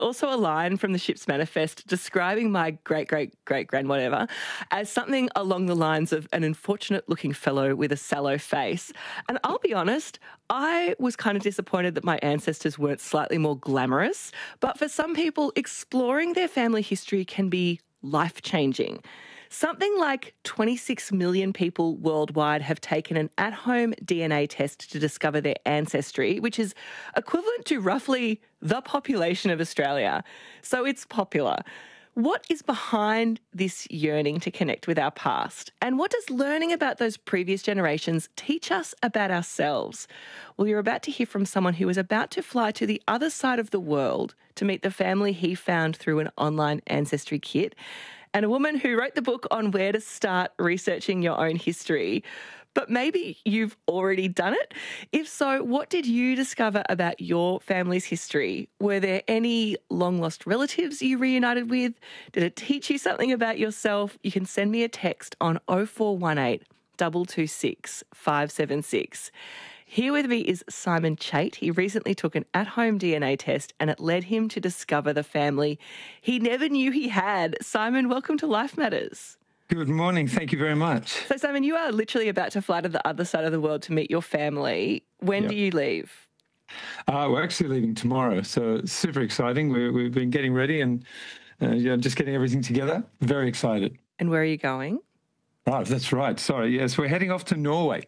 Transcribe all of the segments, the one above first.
also a line from the ship's manifest describing my great-great-great-grand whatever as something along the lines of an unfortunate-looking fellow with a sallow face. And I'll be honest, I was kind of disappointed that my ancestors weren't slightly more glamorous. But for some people, exploring their family history can be life-changing. Something like 26 million people worldwide have taken an at-home DNA test to discover their ancestry, which is equivalent to roughly the population of Australia. So it's popular. What is behind this yearning to connect with our past? And what does learning about those previous generations teach us about ourselves? Well, you're about to hear from someone who is about to fly to the other side of the world to meet the family he found through an online ancestry kit, and a woman who wrote the book on where to start researching your own history. But maybe you've already done it. If so, what did you discover about your family's history? Were there any long-lost relatives you reunited with? Did it teach you something about yourself? You can send me a text on 0418 226 576. Here with me is Simon Chait. He recently took an at-home DNA test and it led him to discover the family he never knew he had. Simon, welcome to Life Matters. Good morning. Thank you very much. So, Simon, you are literally about to fly to the other side of the world to meet your family. When do you leave? We're actually leaving tomorrow, so it's super exciting. We've been getting ready and just getting everything together. Very excited. And where are you going? Oh, that's right. Sorry. Yes, we're heading off to Norway.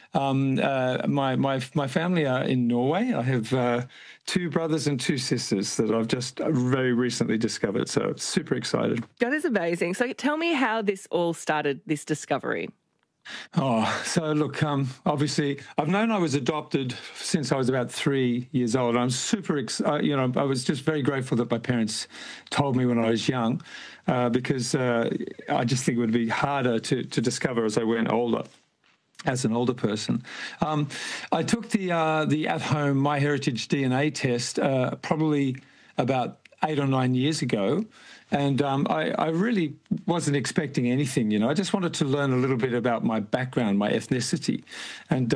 My family are in Norway. I have 2 brothers and 2 sisters that I've just very recently discovered. So super excited. That is amazing. So tell me how this all started, this discovery. So look, obviously I've known I was adopted since I was about 3 years old. I'm super, I was just very grateful that my parents told me when I was young, because I just think it would be harder to discover as I went older. As an older person, I took the at-home MyHeritage DNA test probably about 8 or 9 years ago, and I really wasn't expecting anything. I just wanted to learn a little bit about my background, my ethnicity, and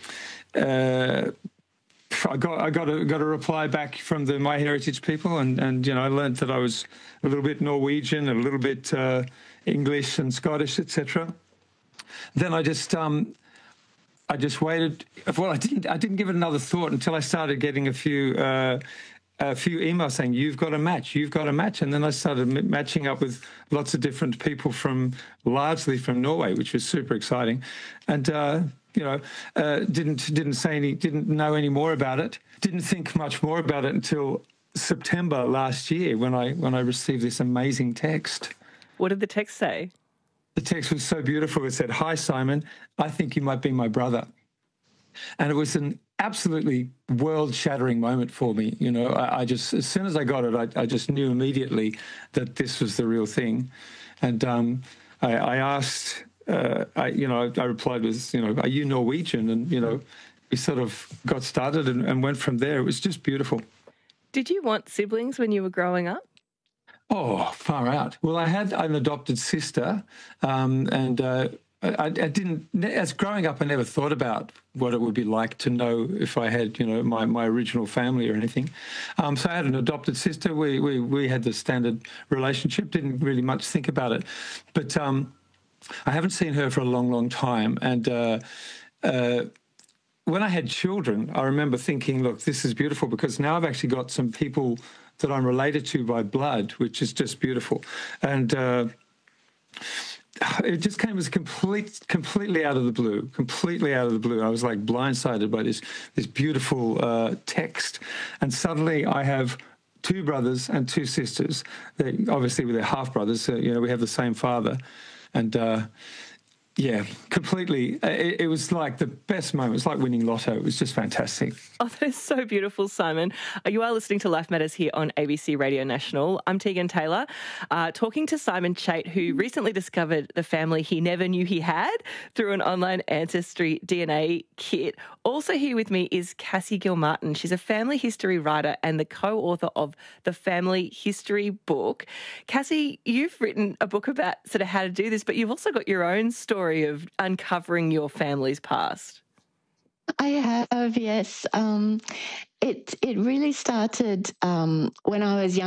I got a reply back from the MyHeritage people, and I learned that I was a little bit Norwegian, a little bit English and Scottish, etc. Then I just waited. Well, I didn't give it another thought until I started getting a few emails saying you've got a match, and then I started matching up with lots of different people largely from Norway, which was super exciting, and didn't know any more about it. Didn't think much more about it until September last year when I received this amazing text. What did the text say? The text was so beautiful. It said, "Hi, Simon. I think you might be my brother." And it was an absolutely world-shattering moment for me. I just, as soon as I got it, I just knew immediately that this was the real thing. And I asked, I replied with, "Are you Norwegian?" And, we sort of got started and went from there. It was just beautiful. Did you want siblings when you were growing up? Oh, far out. Well, I had an adopted sister, and I didn't. As growing up, I never thought about what it would be like to know if I had, my original family or anything. So I had an adopted sister. We had the standard relationship. Didn't really much think about it, but I haven't seen her for a long, long time. And when I had children, I remember thinking, look, this is beautiful because now I've actually got some people that I'm related to by blood, which is just beautiful. And it just came as completely out of the blue, I was like blindsided by this beautiful text. And suddenly I have 2 brothers and 2 sisters. Obviously, they're half brothers. We have the same father. And yeah, completely. It was like the best moment. It was like winning lotto. It was just fantastic. Oh, that is so beautiful, Simon. You are listening to Life Matters here on ABC Radio National. I'm Tegan Taylor, talking to Simon Chait, who recently discovered the family he never knew he had through an online ancestry DNA kit. Also here with me is Cassie Gilmartin. She's a family history writer and the co-author of the Family History book. Cassie, you've written a book about sort of how to do this, but you've also got your own story of uncovering your family's past. I have, yes. It really started when I was